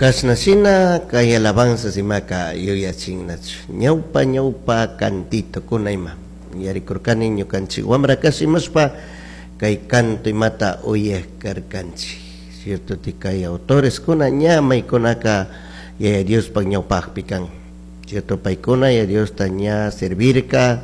Kasnashina kay alabanza simaka yuyachinach ñawpa cantito kunayma yarikurkani ñukanchik wamra kasimuspa kay canto imata uyaykarkanchik cierto ti kay autores kuna ñamaykunaka yaya Dios pag ñawpakpi kan cierto paykuna yaya Dios ta ña servirka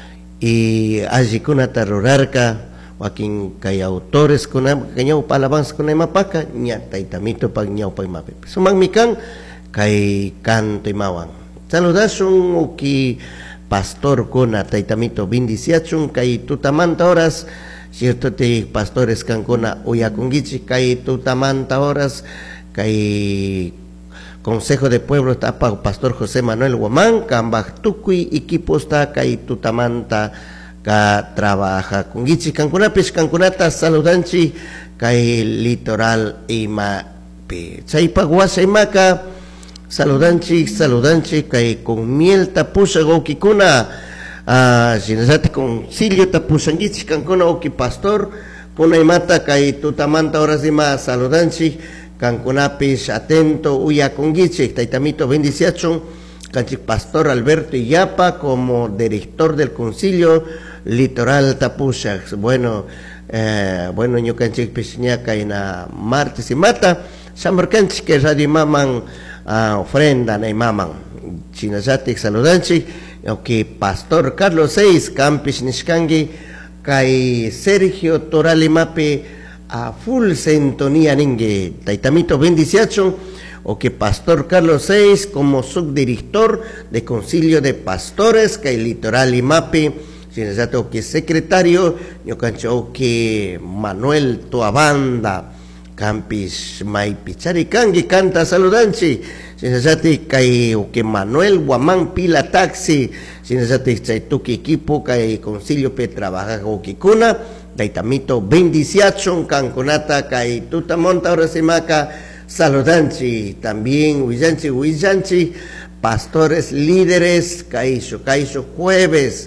y allikunata rurarka wakin kay autores kuna ñawpa alabanza kuna imapaka ña taytamito pag ñawpa imapi sumangmikan kay canto imawan saludasun uki pastor kuna taytamito bendiciachun kay tutamanta horas cierto ti pastores kan kuna uyakungichi kay tutamanta horas kay Consejo de Pueblo tapa Pastor José Manuel Guamán kambaj tukui equipos ta kay tutamanta ka trabaja con gichi cancunapish cancunata saludanchi kay litoral ima pe chaypa guasa imaka saludanchi kay con miel tapusa gokikuna sinasati con silio tapusangichi cancuna oki pastor kuna imata kay tutamanta horas ima saludanchi cancunapish atento uya con gichi taitamito bendiciachon canchi Pastor Alberto Illapa como director del concilio litoral Tapusax. Bueno, ñu canchi pisñaca en martes y mata, samarcanchi que radio maman ofrenda na maman. Chinasati saludanchi, que Pastor Carlos Seis Campis Nishkangi, kay Sergio Toralimape a full sintonía ningue. Taitamito bendiciachon. O que Pastor Carlos Seis como subdirector de Concilio de Pastores que el Litoral Imapi, o que secretario, yo cancho que Manuel Tuabanda, Campis Maipichari Kangi canta saludanchi, o que Manuel Guamán Pila Taxi, tu que equipo que Concilio pe trabaja o que cuna, Daitamito bendiciachon, Cancunata, que tutamonta ahora se maca. Saludanchi, también Huillanchi, pastores líderes, Caixo jueves,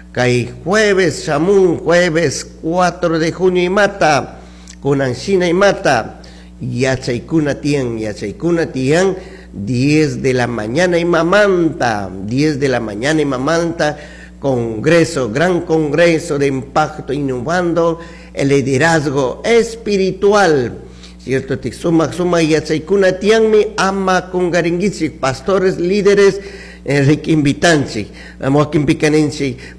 Shamun, jueves 4 de junio y mata, Conanchina y mata, Yachaykuna tian, 10 de la mañana y mamanta, 10 de la mañana y mamanta, congreso, gran congreso de impacto innovando el liderazgo espiritual. Cierto, suma y achaykuna tianmi ama con garingichi, pastores, líderes, Enrique invitanchi, amo aquí en Picanenchi.